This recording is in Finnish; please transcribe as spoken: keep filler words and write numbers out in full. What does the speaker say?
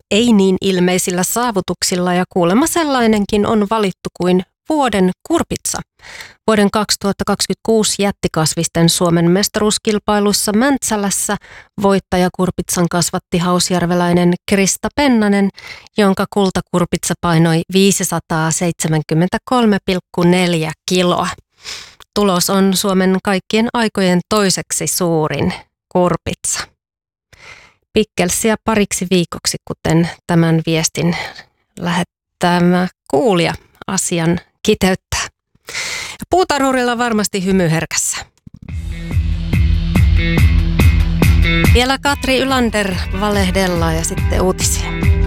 ei niin ilmeisillä saavutuksilla ja kuulemma sellainenkin on valittu kuin vuoden kurpitsa. Vuoden kaksituhattakaksikymmentäkuusi jättikasvisten Suomen mestaruuskilpailussa Mäntsälässä voittajakurpitsan kasvatti hausjärveläinen Krista Pennanen, jonka kultakurpitsa painoi viisisataaseitsemänkymmentäkolme pilkku neljä kiloa. Tulos on Suomen kaikkien aikojen toiseksi suurin kurpitsa. Pikkelsiä pariksi viikoksi, kuten tämän viestin lähettämä kuulija asian kiteyttää. Puutarhurilla varmasti hymy herkässä. Vielä Katri Ylander valehdellaan ja sitten uutisia.